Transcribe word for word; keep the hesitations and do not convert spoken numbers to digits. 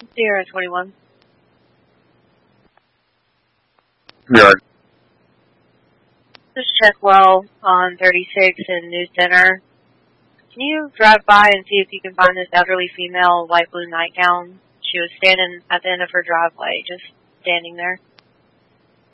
Sierra twenty-one. Yeah. Just check well on thirty-six in News Center. Can you drive by and see if you can find this elderly female, white blue nightgown? She was standing at the end of her driveway, just standing there.